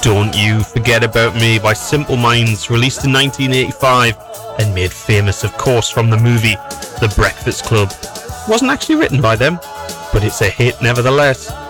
Don't You Forget About Me by Simple Minds, released in 1985 and made famous, of course, from the movie The Breakfast Club. Wasn't actually written by them, but it's a hit nevertheless.